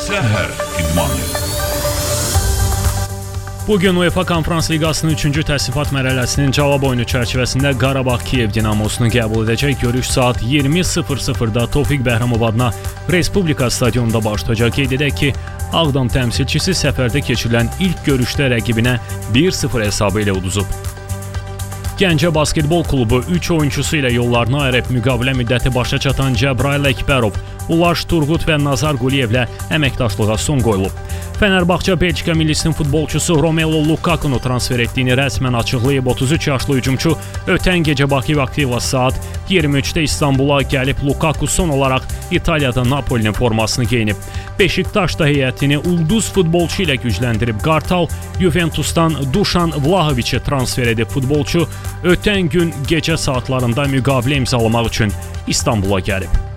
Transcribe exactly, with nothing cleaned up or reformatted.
Səhər idmanı. Bugün UEFA Konferans Liqasının üçüncü təsnifat mərhələsinin cavab oyunu çərçivəsində Qarabağ Kiyev Dinamosunu qəbul edəcək görüş saat iyirmi sıfır sıfırda Tofiq Bəhramov adına Respublika stadionunda başlayacaq. Qeyd edək ki, Ağdam təmsilçisi səfərdə keçirilən ilk görüşdə rəqibinə bir sıfır hesabı ilə uduzub. Gəncə Basketbol Klubu üç oyunçusu ilə yollarını ayırıb müqavilə müddəti başa çatan Cəbrayıl Əkbərov, Ulaş Turğut və Nazar Quliyevlə əməkdaşlığa son qoyulub. Fenerbahçe Belçika millisinin futbolçusu Romelu Lukaku'nu transfer etdiyini rəsmən açıqlayıb. otuz üç yaşlı hücumçu ötən gecə Bakı vaxtı ilə saat iyirmi üçdə İstanbula gəlib. Lukaku son olaraq İtaliyada Napolinin formasını geyinib. Beşiktaş da heyətini ulduz futbolçu ilə gücləndirib. Qartal Juventusdan Dušan Vlahoviçi transfer edib. Futbolçu ötən gün gecə saatlarında müqavilə imzalamaq üçün İstanbula gəlib.